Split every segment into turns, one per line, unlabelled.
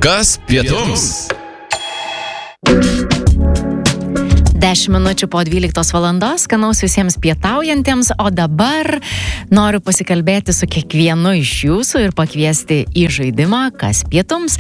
Kas pietums?
10 minučių po 12 valandos, skanaus visiems pietaujantiems, o dabar noriu pasikalbėti su kiekvienu iš jūsų ir pakviesti į žaidimą Kas pietums.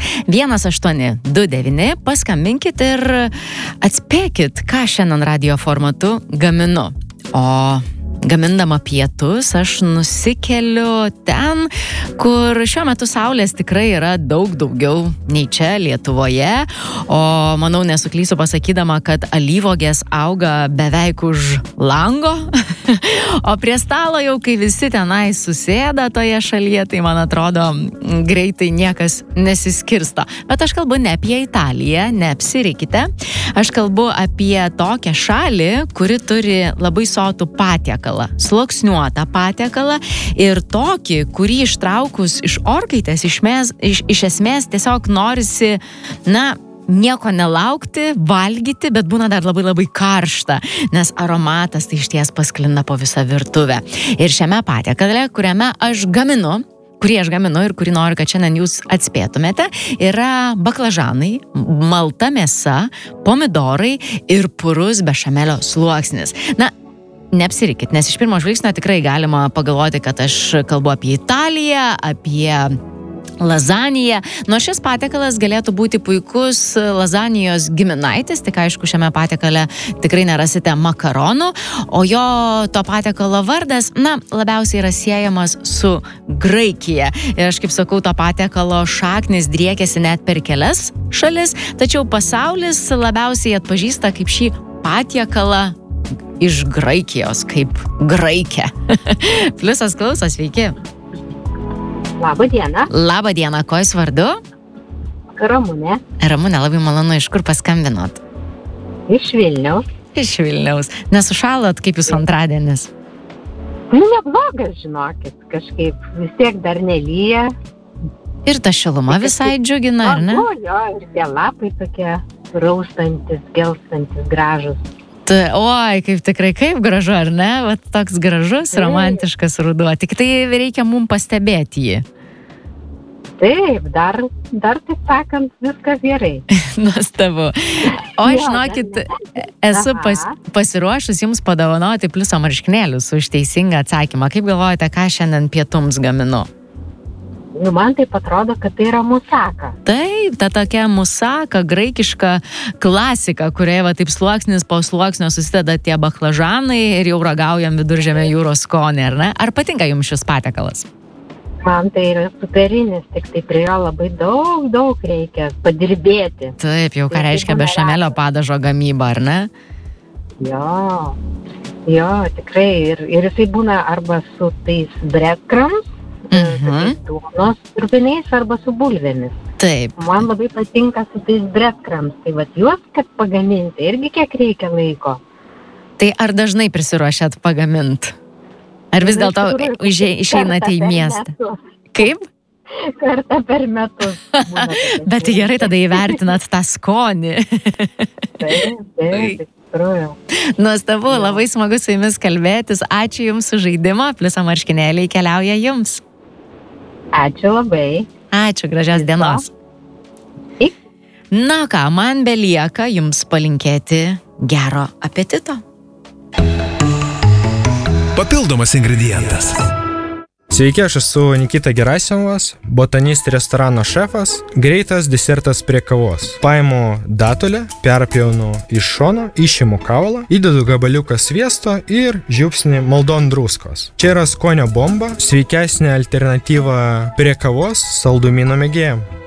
1829, paskambinkit ir atspėkit, ką šiandien radio formatu gaminu. O gamindama pietus aš nusikeliu ten, kur šiuo metu saulės tikrai yra daug daugiau nei čia Lietuvoje, o manau nesuklysiu pasakydama, kad alyvuogės auga beveik už lango, o prie stalo jau kai visi tenai susėda toje šalyje, tai man atrodo greitai niekas nesiskirsto. Bet aš kalbu ne apie Italiją, neapsirikite, aš kalbu apie tokią šalį, kuri turi labai sotų patiekalą, sluoksniuotą patiekalą ir tokį, kurį ištraukus iš orkaitės iš esmės tiesiog norisi, nieko nelaukti, valgyti, bet būna dar labai labai karšta, nes aromatas tai išties pasklinda po visą virtuvę. Ir šiame patiekale, kurį aš gaminu ir kurį noriu, kad šiandien jūs atspėtumėte, yra baklažanai, malta mėsa, pomidorai ir purus bešamelio sluoksnis. Neapsirikit, nes iš pirmo žvilgsnio tikrai galima pagalvoti, kad aš kalbu apie Italiją, apie lazaniją. Nors šis patiekalas galėtų būti puikus lazanijos giminaitis, tik aišku, šiame patiekale tikrai nerasite makaronų, o jo to patiekalo vardas, labiausiai yra siejamas su Graikija. Ir aš kaip sakau, to patiekalo šaknis driekiasi net per kelias šalis, tačiau pasaulis labiausiai atpažįsta kaip šį patiekalą iš Graikijos, kaip graikę. Pliusas klausas, sveiki.
Labą dieną.
Labą dieną, ko jūs vardu?
Ramunė.
Ramunė, labai malonu, iš kur paskambinot?
Iš Vilniaus.
Iš Vilniaus. Nesušalot, kaip jūs antradienis?
Neblogas, žinokit, kažkaip vis tiek dar nelyja.
Ir ta šiluma visai džiugina, ar ne?
Jo, ir tie lapai tokie raustantis, gelstantis, gražus.
Oi, kaip gražu, ar ne? Vat toks gražus, romantiškas ruduo. Tik tai reikia mums pastebėti jį.
Taip, dar taip sakant, viskas gerai.
Nuostabu. O žinokit, esu pasiruošus jums padovanoti pliuso marškinėlius už teisingą atsakymą. Kaip galvojate, ką šiandien pietums gaminu?
Man taip atrodo, kad tai yra musaka.
Taip, ta tokia musaka, graikiška klasika, kurioje taip sluoksnis po sluoksnio susideda tie baklažanai ir jau ragaujam Viduržemio jūros skonį, ar ne? Ar patinka jums šis patiekalas?
Man tai yra superinis, tik tai prie jo labai daug reikia padirbėti.
Taip, jau ką reiškia bešamelio padažo gamyba, ar ne?
Jo, tikrai. Ir jisai būna arba su tais breadcrumbs, duonos trupiniais arba su bulvėmis.
Taip.
Man labai patinka su tais breadcrumbs, tai juos, kad pagaminti, irgi kiek reikia laiko.
Tai ar dažnai prisiruošiat pagamint? Ar vis dėlto išeinate į miestą? Kaip?
Kartą per metus.
Bet tai gerai, tada įvertinat tą skonį.
Taip.
Nuostabu, labai smagu su jumis kalbėtis. Ačiū jums už žaidimą, pliuso marškinėliai keliauja jums.
Ačiū labai.
Ačiū, gražios dienos. Na ką, man belieka jums palinkėti gero apetito.
Papildomas ingredientas.
Sveiki, aš esu Nikita Gerasimovas, botanistų restorano šefas, greitas desertas prie kavos. Paimu datulę, perpjaunu iš šono, išimu kaulą, įdedu gabaliuką sviesto ir žiupsnį maldon druskos. Čia yra skonio bomba, sveikesnė alternatyva prie kavos saldumynų mėgėjams.